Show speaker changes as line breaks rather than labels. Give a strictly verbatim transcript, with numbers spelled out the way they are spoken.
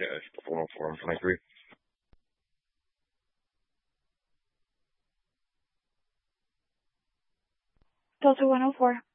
Yeah, it's the one oh four and twenty-three.
Delta one oh four.